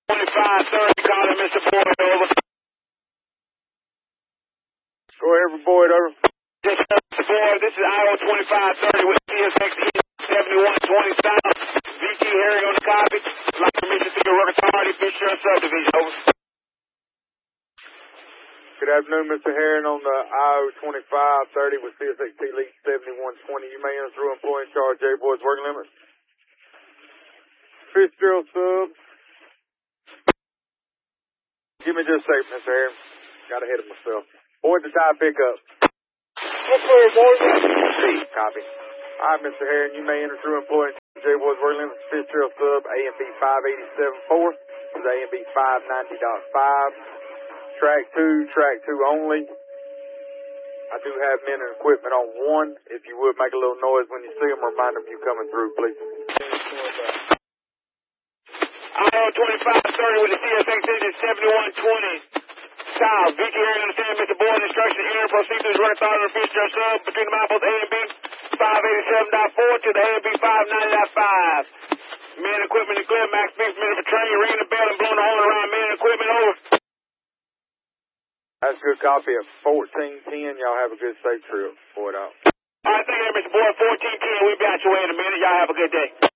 2530, calling Mr. Boyd, over. Go ahead for Boyd, over. Yes, sir, Mr. Boyd, this is Iowa 2530 with CSX 7120 South. VT Herring on the copy. Like permission to your work authority, Fisher Subdivision, over. Good afternoon, Mr. Herring on the Iowa 2530 with CSXT Leak 7120. You may enter through employee in charge, J Boyd's working limits. Fitzgerald sub. Give me just a second, Mr. Herring. Got ahead of myself. Boyd the tie pickup. Yes, sir, Boyd. Copy. All right, Mr. Herring, you may enter through employee in charge, J Boyd's working limits. Fitzgerald sub, AMB 587.4. This is AMB 590.5. Track 2 only. I do have men and equipment on 1. If you would make a little noise when you see them, remind them you coming through, please. Iowa 2530 with the CSX engine 7120 South. VT Herring understand Mr. Boyd instruction enter proceed to his work authority of Fisher sub between the milepost AMB 587.4 to the AMB 590.5. Men equipment and clear, max speed permitted for train, ringing the bell and blowing the horn around men equipment, over. That's a good copy of 1410. Y'all have a good safe trip. Boyd out. All right, thank you, Mr. Boyd. 1410. We'll be out your way in a minute. Y'all have a good day.